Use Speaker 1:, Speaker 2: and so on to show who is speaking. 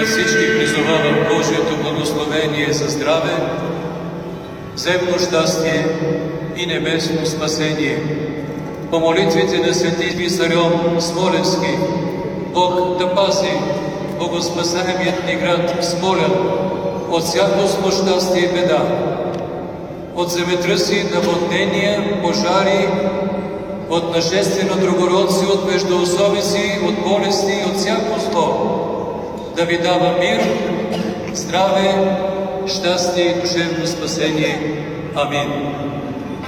Speaker 1: всички призовавам Божието благословение за здраве, земно щастие и небесно спасение. По молитвите на свети Висарион Смоленски, Бог да пази богоспасаемият ни град Смолян от всяко злощастие и беда, от земетръси, наводнения, пожари, от нашествие на другородци, от междуособици, от болести и от всяко зло. Да ви дава мир, здраве, щастие и душевно спасение. Амин.